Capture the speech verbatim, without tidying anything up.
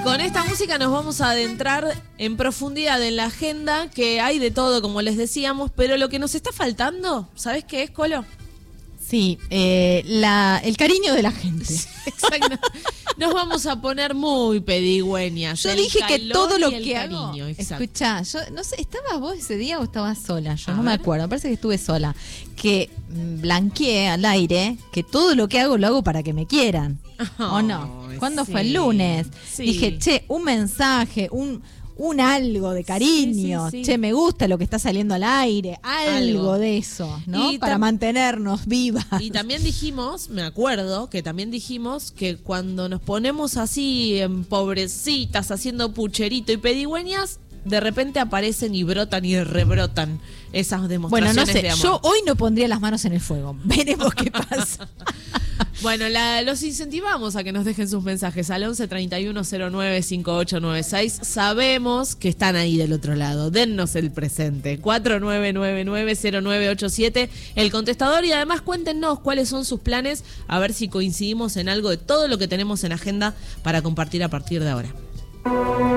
con esta música nos vamos a adentrar en profundidad en la agenda, que hay de todo, como les decíamos, pero lo que nos está faltando, ¿sabés qué es, Colo? Sí, eh, la, el cariño de la gente. Exacto. Nos vamos a poner muy pedigüeñas. Yo el dije que calor todo lo y el que hago. cariño, exacto. Escuchá, yo no sé, ¿estabas vos ese día o estabas sola? Yo A no ver. me acuerdo, me parece que estuve sola. Que mm, blanqueé al aire que todo lo que hago lo hago para que me quieran. ¿O no? Ay, ¿Cuándo sí. fue? El lunes. Sí. Dije, che, un mensaje, un. Un algo de cariño, Sí, sí, sí. che, me gusta lo que está saliendo al aire, algo, Algo. de eso, ¿no? Y Para tam- mantenernos vivas. Y también dijimos, me acuerdo, que también dijimos que cuando nos ponemos así en pobrecitas, haciendo pucherito y pedigüeñas, de repente aparecen y brotan y rebrotan esas Bueno, demostraciones no sé, de amor. yo hoy no pondría las manos en el fuego. Veremos qué pasa. Bueno, la- los incentivamos a que nos dejen sus mensajes al once treinta y uno cero nueve cincuenta y ocho noventa y seis. Sabemos que están ahí del otro lado. Dennos el presente. cuatro nueve nueve nueve cero nueve ocho siete, el contestador. Y además cuéntenos cuáles son sus planes, a ver si coincidimos en algo de todo lo que tenemos en agenda para compartir a partir de ahora.